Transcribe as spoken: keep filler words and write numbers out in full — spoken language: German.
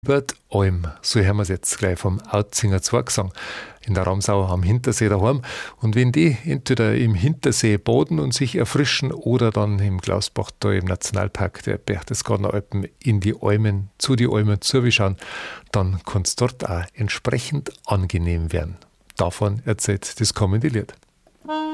Bert Alm, so hören wir es jetzt gleich vom Autzinger Zwergsang in der Ramsau am Hintersee daheim. Und wenn die entweder im Hintersee baden und sich erfrischen oder dann im Klausbachtal im Nationalpark der Berchtesgadener Alpen in die Almen, zu die Almen zuschauen, dann kann es dort auch entsprechend angenehm werden. Davon erzählt das kommende Lied.